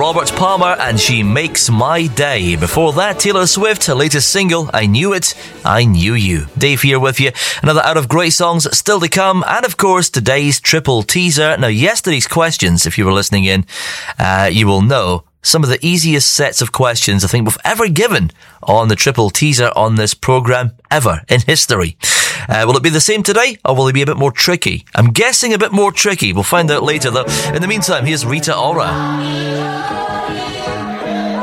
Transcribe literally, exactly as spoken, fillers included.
Robert Palmer and She Makes My Day. Before that, Taylor Swift, her latest single, I Knew It, I Knew You. Dave here with you. Another hour of great songs still to come. And of course, today's triple teaser. Now, yesterday's questions, if you were listening in, uh, you will know some of the easiest sets of questions I think we've ever given on the triple teaser on this programme ever in history. Uh, will it be the same today, or will it be a bit more tricky? I'm guessing a bit more tricky. We'll find out later, though. In the meantime, here's Rita Ora.